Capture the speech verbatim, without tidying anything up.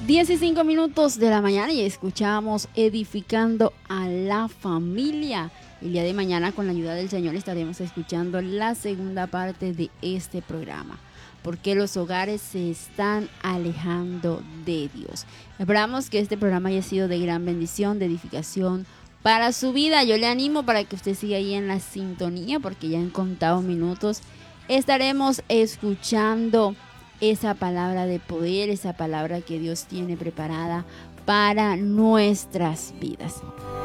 diez y cinco minutos de la mañana y escuchamos Edificando a la Familia. El día de mañana, con la ayuda del Señor, estaremos escuchando la segunda parte de este programa. ¿Por qué los hogares se están alejando de Dios? Esperamos que este programa haya sido de gran bendición, de edificación para su vida. Yo le animo para que usted siga ahí en la sintonía, porque ya en contados minutos estaremos escuchando esa palabra de poder, esa palabra que Dios tiene preparada para nuestras vidas.